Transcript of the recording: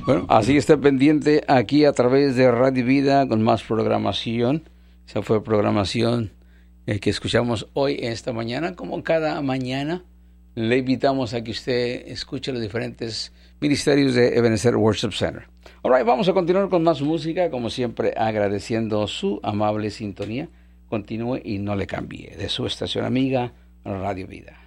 Bueno, así está pendiente aquí a través de Radio Vida con más programación. Esa fue programación que escuchamos hoy, esta mañana. Como cada mañana, le invitamos a que usted escuche los diferentes ministerios de Ebenezer Worship Center. All right, vamos a continuar con más música, como siempre, agradeciendo su amable sintonía. Continúe y no le cambie de su estación amiga, Radio Vida.